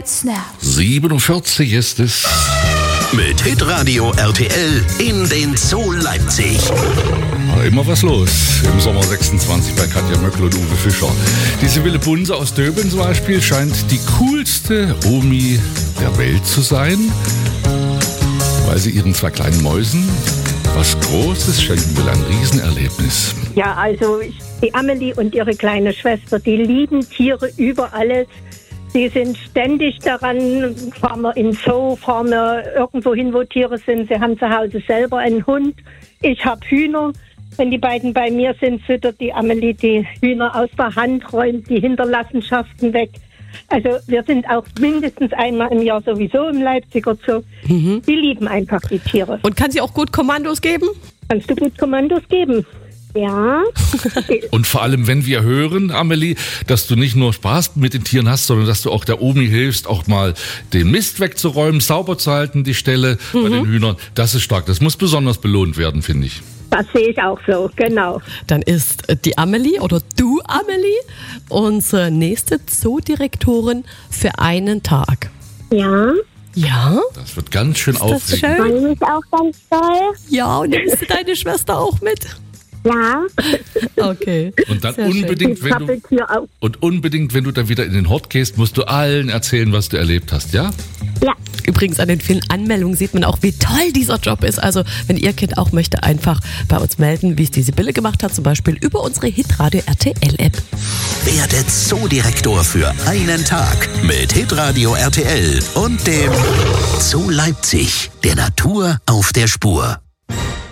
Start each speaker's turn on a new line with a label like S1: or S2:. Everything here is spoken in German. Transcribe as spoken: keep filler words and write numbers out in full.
S1: It's now.
S2: siebenundvierzig ist es.
S3: Mit Hitradio R T L in den Zoo Leipzig.
S2: Immer was los im Sommer sechsundzwanzig bei Katja Möckl und Uwe Fischer. Die Sibylle Bunse aus Döbeln zum Beispiel scheint die coolste Omi der Welt zu sein, weil sie ihren zwei kleinen Mäusen was Großes schenken will, ein Riesenerlebnis.
S4: Ja, also die Amelie und ihre kleine Schwester, die lieben Tiere über alles. Sie sind ständig daran, fahren wir in den Zoo, fahren wir irgendwo hin, wo Tiere sind. Sie haben zu Hause selber einen Hund. Ich habe Hühner. Wenn die beiden bei mir sind, füttert die Amelie die Hühner aus der Hand, räumt die Hinterlassenschaften weg. Also wir sind auch mindestens einmal im Jahr sowieso im Leipziger Zoo. Mhm. Die lieben einfach die Tiere.
S5: Und kann sie auch gut Kommandos geben?
S4: Kannst du gut Kommandos geben? Ja.
S2: Und vor allem, wenn wir hören, Amelie, dass du nicht nur Spaß mit den Tieren hast, sondern dass du auch der Omi hilfst, auch mal den Mist wegzuräumen, sauber zu halten, die Stelle mhm. bei den Hühnern. Das ist stark. Das muss besonders belohnt werden, finde ich.
S4: Das sehe ich auch so, genau.
S5: Dann ist die Amelie oder du, Amelie, unsere nächste Zoodirektorin für einen Tag.
S4: Ja.
S5: Ja?
S2: Das wird ganz schön
S5: ist
S2: aufregend.
S5: Das
S4: schön? Freue mich auch ganz toll.
S5: Ja, und nimmst du deine Schwester auch mit?
S4: Ja.
S5: Okay.
S2: Und dann
S5: Sehr
S2: unbedingt,
S4: schön.
S2: wenn du und unbedingt, wenn du dann wieder in den Hort gehst, musst du allen erzählen, was du erlebt hast, ja?
S4: Ja.
S5: Übrigens an den vielen Anmeldungen sieht man auch, wie toll dieser Job ist. Also wenn ihr Kind auch möchte, einfach bei uns melden, wie es die Sibylle gemacht hat, zum Beispiel über unsere Hitradio R T L-App.
S3: Werde Zoodirektor für einen Tag mit Hitradio R T L und dem Zoo Leipzig, der Natur auf der Spur.